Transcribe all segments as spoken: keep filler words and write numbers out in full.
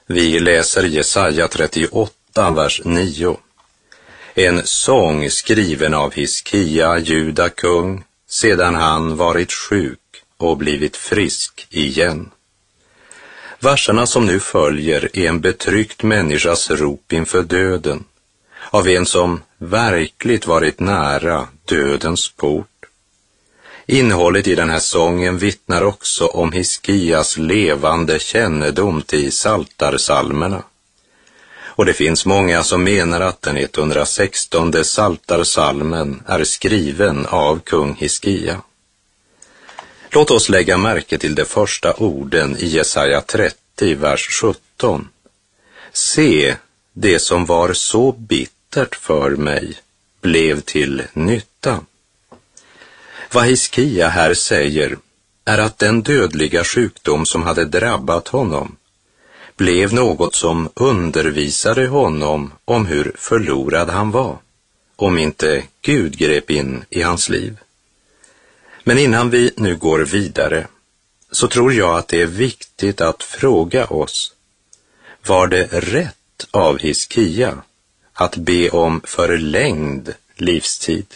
Vi läser Jesaja trettioåtta, vers nio. En sång skriven av Hiskia, Juda kung, sedan han varit sjuk och blivit frisk igen. Verserna som nu följer är en betryckt människas rop inför döden, av en som verkligt varit nära dödens port. Innehållet i den här sången vittnar också om Hiskias levande kännedom till Psaltarpsalmerna. Och det finns många som menar att den etthundrasextonde Psaltarpsalmen är skriven av kung Hiskia. Låt oss lägga märke till de första orden i Jesaja trettio, vers sjutton. Se, det som var så bittert för mig blev till nytta. Vad Hiskia här säger är att den dödliga sjukdom som hade drabbat honom blev något som undervisade honom om hur förlorad han var, om inte Gud grep in i hans liv. Men innan vi nu går vidare så tror jag att det är viktigt att fråga oss, var det rätt av Hiskia att be om förlängd livstid?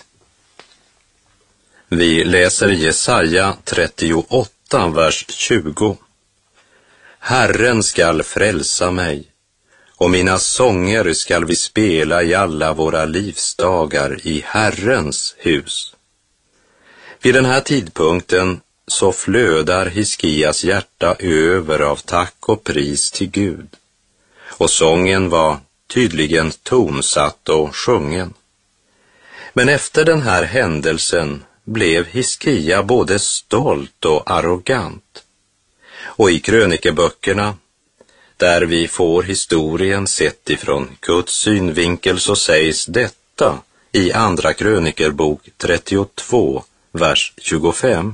Vi läser Jesaja trettioåtta, vers tjugo. Herren skall frälsa mig, och mina sånger skall vi spela i alla våra livsdagar i Herrens hus. Vid den här tidpunkten så flödar Hiskias hjärta över av tack och pris till Gud, och sången var tydligen tonsatt och sjungen. Men efter den här händelsen blev Hiskia både stolt och arrogant. Och i krönikeböckerna, där vi får historien sett ifrån Guds synvinkel, så sägs detta i andra krönikerbok trettiotvå, vers tjugofem.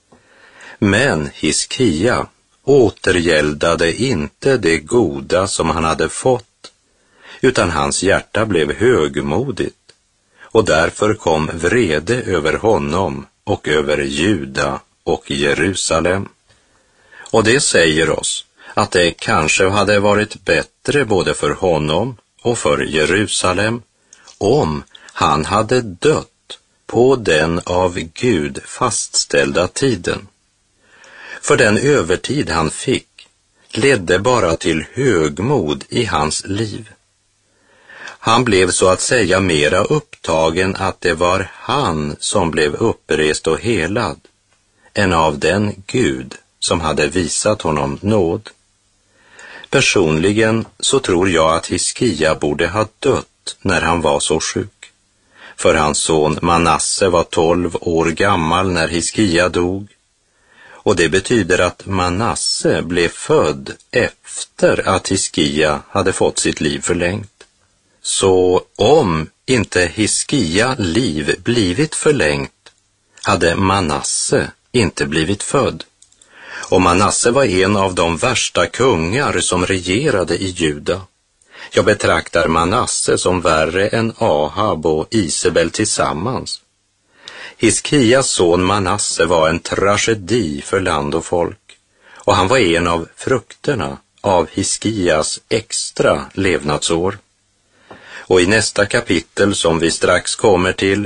Men Hiskia återgäldade inte det goda som han hade fått, utan hans hjärta blev högmodigt, och därför kom vrede över honom och över Juda och Jerusalem. Och det säger oss att det kanske hade varit bättre både för honom och för Jerusalem om han hade dött på den av Gud fastställda tiden. För den övertid han fick ledde bara till högmod i hans liv. Han blev så att säga mera upptagen att det var han som blev upprest och helad än av den Gud som hade visat honom nåd. Personligen så tror jag att Hiskia borde ha dött när han var så sjuk. För hans son Manasse var tolv år gammal när Hiskia dog. Och det betyder att Manasse blev född efter att Hiskia hade fått sitt liv förlängt. Så om inte Hiskia liv blivit förlängt hade Manasse inte blivit född. Och Manasse var en av de värsta kungar som regerade i Juda. Jag betraktar Manasse som värre än Ahab och Isabel tillsammans. Hiskias son Manasse var en tragedi för land och folk, och han var en av frukterna av Hiskias extra levnadsår. Och i nästa kapitel som vi strax kommer till